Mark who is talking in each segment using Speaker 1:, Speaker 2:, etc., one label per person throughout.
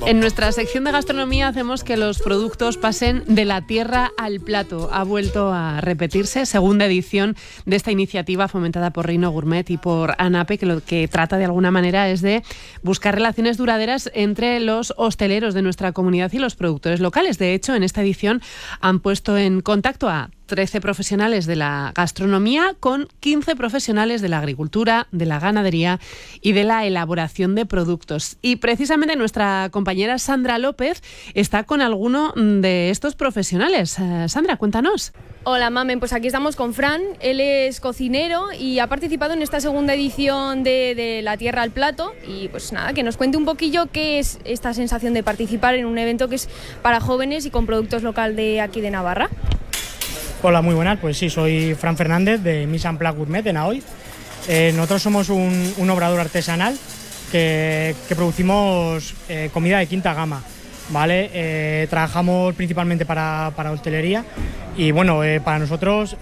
Speaker 1: En nuestra sección de gastronomía hacemos que los productos pasen de la tierra al plato. Ha vuelto a repetirse, segunda edición de esta iniciativa fomentada por Reino Gourmet y por ANAPE, que lo que trata de alguna manera es de buscar relaciones duraderas entre los hosteleros de nuestra comunidad y los productores locales. De hecho, en esta edición han puesto en contacto a 13 profesionales de la gastronomía con 15 profesionales de la agricultura, de la ganadería y de la elaboración de productos. Y precisamente nuestra compañera Sandra López está con alguno de estos profesionales. Sandra, cuéntanos.
Speaker 2: Hola, Mamen. Pues aquí estamos con Fran. Él es cocinero y ha participado en esta segunda edición de La Tierra al Plato. Y pues nada, que nos cuente un poquillo qué es esta sensación de participar en un evento que es para jóvenes y con productos local de aquí de Navarra.
Speaker 3: Hola, muy buenas. Pues sí, soy Fran Fernández de Mise en Place Gourmet en AOI. Nosotros somos un obrador artesanal que producimos comida de quinta gama, ¿vale? Trabajamos principalmente para hostelería y bueno, para nosotros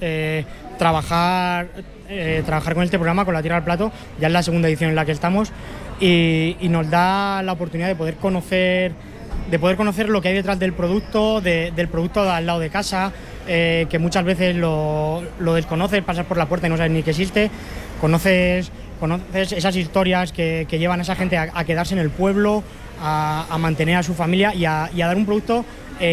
Speaker 3: trabajar con este programa, con La Tierra al Plato, ya es la segunda edición en la que estamos y nos da la oportunidad de poder conocer lo que hay detrás del producto, del producto de al lado de casa, que muchas veces lo desconoces, pasas por la puerta y no sabes ni que existe, conoces esas historias que llevan a esa gente a quedarse en el pueblo, a mantener a su familia y a dar un producto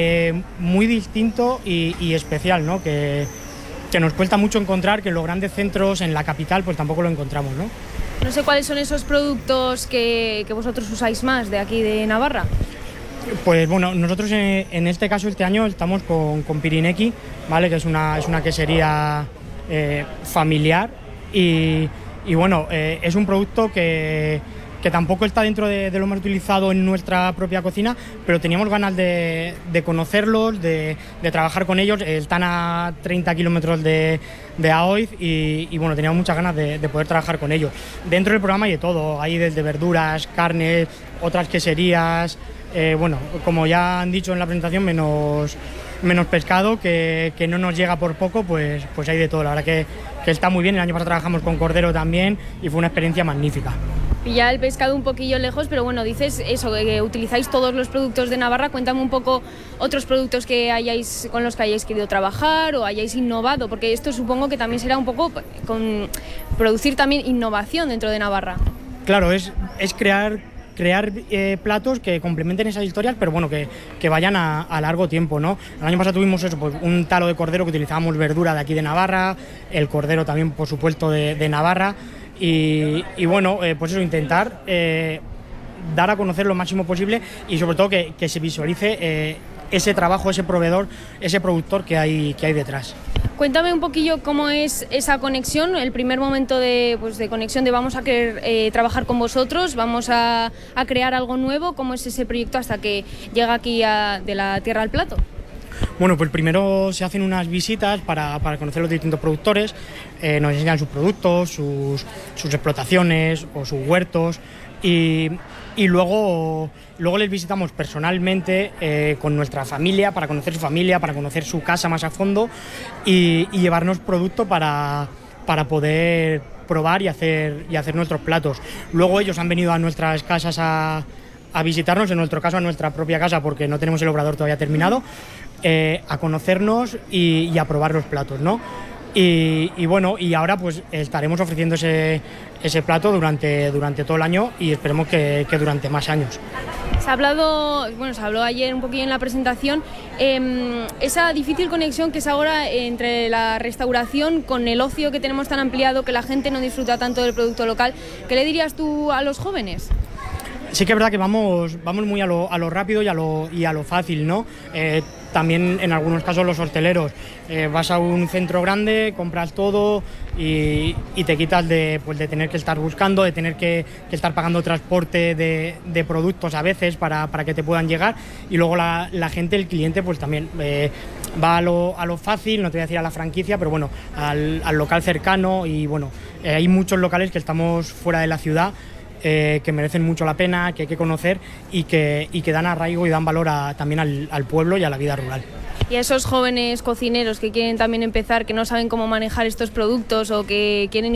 Speaker 3: muy distinto y especial, ¿no? Que nos cuesta mucho encontrar, que en los grandes centros, en la capital, pues tampoco lo encontramos, ¿no?
Speaker 2: No sé cuáles son esos productos que vosotros usáis más de aquí de Navarra.
Speaker 3: Pues bueno, nosotros en este caso este año estamos con Pirineki, ¿vale? Que es una quesería familiar y bueno, es un producto que tampoco está dentro de lo más utilizado en nuestra propia cocina, pero teníamos ganas de conocerlos, de trabajar con ellos. Están a 30 kilómetros de Aoiz y bueno, teníamos muchas ganas de poder trabajar con ellos. Dentro del programa hay de todo, hay desde verduras, carnes, otras queserías. Bueno, como ya han dicho en la presentación, menos pescado, que no nos llega por poco, pues hay de todo. La verdad que está muy bien. El año pasado trabajamos con cordero también y fue una experiencia magnífica.
Speaker 2: Pilla el pescado un poquillo lejos, pero bueno, dices eso, que utilizáis todos los productos de Navarra. Cuéntame un poco otros productos con los que hayáis querido trabajar o hayáis innovado, porque esto supongo que también será un poco con producir también innovación dentro de Navarra.
Speaker 3: Claro, es crear platos que complementen esas historias, pero bueno, que vayan a largo tiempo, ¿no? El año pasado tuvimos eso, pues un talo de cordero que utilizábamos verdura de aquí de Navarra, el cordero también, por supuesto, de Navarra, y bueno, pues eso, intentar dar a conocer lo máximo posible y sobre todo que se visualice ese trabajo, ese proveedor, ese productor que hay detrás.
Speaker 2: Cuéntame un poquillo cómo es esa conexión, el primer momento de conexión de vamos a querer trabajar con vosotros, vamos a crear algo nuevo. ¿Cómo es ese proyecto hasta que llega aquí de La Tierra al Plato?
Speaker 3: Bueno, pues primero se hacen unas visitas para conocer los distintos productores, nos enseñan sus productos, sus explotaciones o sus huertos y luego les visitamos personalmente con nuestra familia, para conocer su familia, para conocer su casa más a fondo y llevarnos producto para poder probar y hacer nuestros platos. Luego ellos han venido a nuestras casas a visitarnos, en nuestro caso a nuestra propia casa porque no tenemos el obrador todavía terminado, a conocernos y a probar los platos, ¿no? Y bueno, y ahora pues estaremos ofreciendo ese plato durante todo el año y esperemos que durante más años.
Speaker 2: Se habló ayer un poquillo en la presentación, esa difícil conexión que es ahora entre la restauración con el ocio que tenemos tan ampliado, que la gente no disfruta tanto del producto local. ¿Qué le dirías tú a los jóvenes?
Speaker 3: Sí que es verdad que vamos muy a lo rápido y a lo fácil, ¿no? También en algunos casos los hosteleros, vas a un centro grande, compras todo y te quitas de tener que estar buscando, de tener que estar pagando transporte de productos a veces para que te puedan llegar y luego la gente, el cliente, pues también va a lo fácil, no te voy a decir a la franquicia, pero bueno, al local cercano y bueno, hay muchos locales que estamos fuera de la ciudad que merecen mucho la pena, que hay que conocer y que dan arraigo y dan valor también al pueblo y a la vida rural.
Speaker 2: Y a esos jóvenes cocineros que quieren también empezar, que no saben cómo manejar estos productos o que quieren